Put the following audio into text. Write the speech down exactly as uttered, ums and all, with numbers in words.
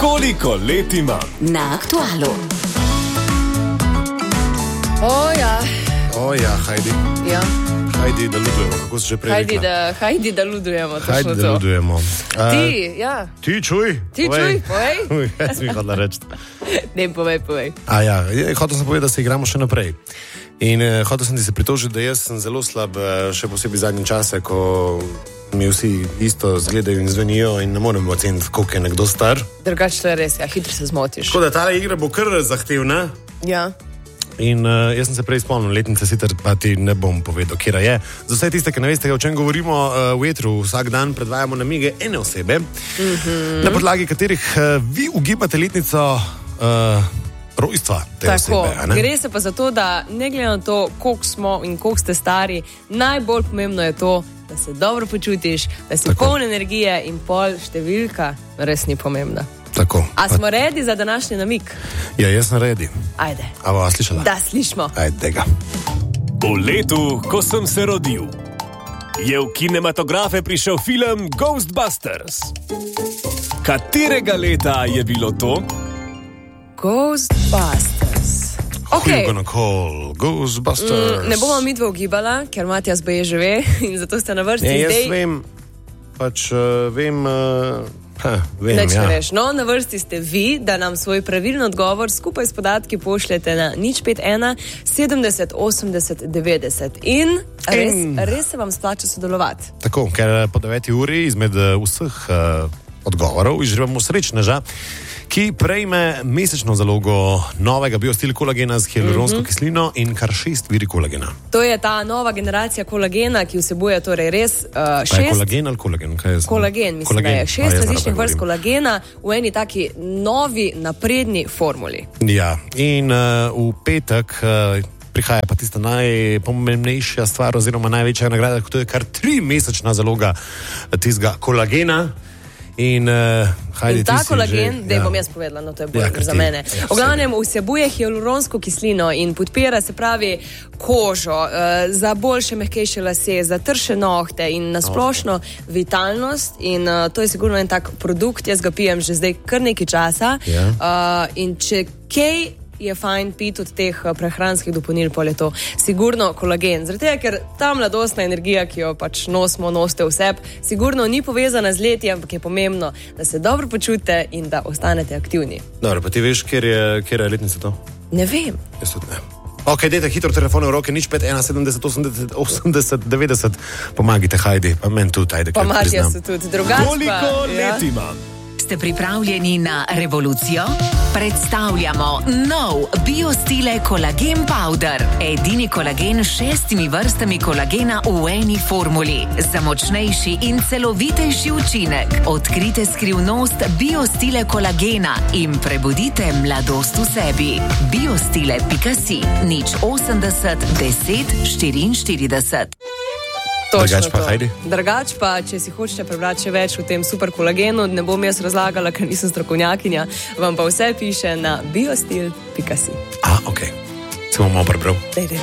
Koliko let ima? Na Aktualu. Oja. Oja, Hajdi. Ja. Hajdi, da ludujemo, kako se že prej Hajdi, rekla? da, hajdi, da ludujemo. Hajdi, da to. ludujemo. Uh, Ti, ja. Ti čuj. Ti čuj, povej. Uj, jaz mi hodila reči. Ne, povej, povej. A ja, hotel sem povedati, da se igramo še naprej. In uh, hotel sem ti se pritožiti, da jaz sem zelo slab, uh, še posebej zadnje čase, ko mi vsi isto zgledajo in zvenijo in ne moremo oceniti, koliko je nekdo star. Drugače to je res, ja, hitro se zmotiš. Tako da ta igra bo kar zahtevna. Ja. In uh, jaz sem se prej spomnil, letnice sicer pa ti ne bom povedal, kje je. Za vse tiste, ki ne veste, o čem govorimo, uh, v etru vsak dan predvajamo namige ene osebe, mm-hmm. na podlagi katerih uh, vi ugibate letnico uh, rojstva te Tako, osebe. gre se pa za to, da ne glede na to, koliko smo in koliko ste stari, najbolj pomembno je to, da se dobro počutiš, da si Tako. poln energije in pol številka res ni pomembna. Tako. A smo redi za današnji namig? Ja, jaz sem redi. Ajde. A bova slišala? Da, slišmo. Ajde ga. V letu, ko sem se rodil, je v kinematografe prišel film Ghostbusters. Katerega leta je bilo to? Ghostbusters. Who Okay. you gonna call? Ghostbusters. Mm, ne bomo mi dva ugibala, ker Matjas beje že ve in zato ste na vrsti Ne, jaz zdaj. vem, pač uh, vem, uh, ha, vem, Neč ja. reš. No, na vrsti ste vi, da nam svoj pravilen odgovor skupaj s podatki pošljete na nič pet ena sedemdeset osemdeset devetdeset. In res, In- res se vam splača sodelovati. Tako, ker po deveti uri izmed uh, vseh uh, odgovorov izžrebamo srečneža, ki prejme mesečno zalogo novega biostil kolagena z hialuronsko mm-hmm. kislino in kar šest viri kolagena. To je ta nova generacija kolagena, ki vsebuje torej res uh, Pa je šest... kolagen ali kolagen? Kaj je z- Kolagen, mislim, Kolagen. da je A, šest jaz različnih narobe vrst govorim. kolagena v eni taki novi, napredni formuli. Ja, in uh, v petek uh, prihaja pa tista najpomembnejša stvar oziroma največja nagrada, to je kar tri mesečna zaloga tistega kolagena. In, uh, hajde, In ta ti si kolagen, že- da ja. bom jaz povedala, no to je bolj Ja, ja, ker za ti- mene. ja, V glavnem vsebuje hialuronsko kislino in podpira, se pravi, kožo, uh, za boljše, mehkejše lase, za trše nohte in nasplošno vitalnost. In uh, to je sigurno en tak produkt, jaz ga pijem že zdaj kar nekaj časa. Ja. Uh, in če kaj je fajn piti od teh uh, prehranskih dopolnil, pol je to sigurno kolagen. Zaradi tega, ker ta mladostna energija, ki jo pač nosimo, nosite vseb, sigurno ni povezana z leti, ampak je pomembno, da se dobro počutite in da ostanete aktivni. Dobro, pa ti veš, kjer je, kjer je letnica to? Ne vem. Jaz tudi ne. Ok, dajte hitro telefone v roke, nič pet ena sedemdeset osemdeset osemdeset devetdeset. Pomagajte, Hajdi, pa meni tudi, ajde, Pa ker Matjas priznam. tudi drugače. Koliko let ima? Ste pripravljeni na revolucijo? Predstavljamo nov biostile kolagen powder. Edini kolagen s šestimi vrstami kolagena v eni formuli. Za močnejši in celovitejši učinek. Odkrite skrivnost biostile kolagena in prebudite mladost v sebi. biostile pika si, nič osemdeset deset štiriinštirideset. Drugač pa, to. Hajdi. Drugač pa, če si hočete prebrati še več o tem super kolagenu, ne bom jaz razlagala, ker nisem strokovnjakinja, vam pa vse piše na biostil pika si. A, ok. Se bom malo prebral. Dej, dej.